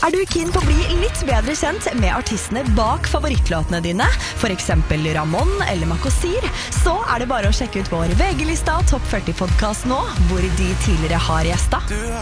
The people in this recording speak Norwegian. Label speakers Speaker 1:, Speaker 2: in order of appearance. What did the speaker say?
Speaker 1: du keen på å bli litt bedre kjent med artistene bak favorittlåtene dine, for eksempel Ramon eller Makosir, så det bare å sjekke ut vår VG-lista Topp 40 podcast nå, hvor de tidligere har gjesta.